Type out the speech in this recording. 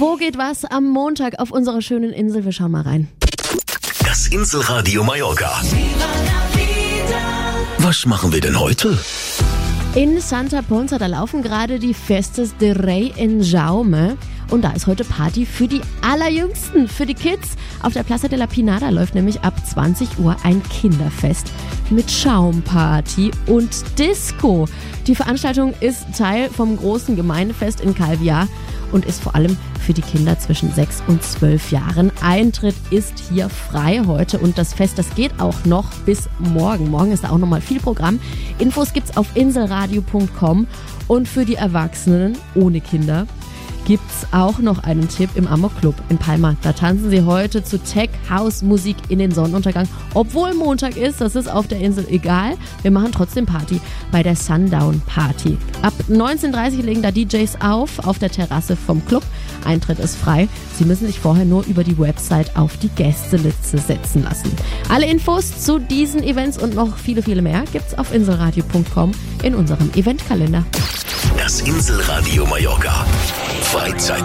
Wo geht was am Montag auf unserer schönen Insel? Wir schauen mal rein. Das Inselradio Mallorca. Was machen wir denn heute? In Santa Ponsa, da laufen gerade die Festes de Rey in Jaume. Und da ist heute Party für die Allerjüngsten, für die Kids. Auf der Plaza de la Pinada läuft nämlich ab 20 Uhr ein Kinderfest mit Schaumparty und Disco. Die Veranstaltung ist Teil vom großen Gemeindefest in Calvià und ist vor allem für die Kinder zwischen 6 und 12 Jahren. Eintritt ist hier frei heute und das Fest, das geht auch noch bis morgen. Morgen ist da auch nochmal viel Programm. Infos gibt's auf inselradio.com und für die Erwachsenen ohne Kinder gibt's auch noch einen Tipp im Amok Club in Palma. Da tanzen sie heute zu Tech-House-Musik in den Sonnenuntergang. Obwohl Montag ist, das ist auf der Insel egal. Wir machen trotzdem Party bei der Sundown Party. Ab 19:30 Uhr legen da DJs auf der Terrasse vom Club. Eintritt ist frei. Sie müssen sich vorher nur über die Website auf die Gästeliste setzen lassen. Alle Infos zu diesen Events und noch viele, viele mehr gibt's auf inselradio.com in unserem Eventkalender. Das Inselradio Mallorca. Freizeit.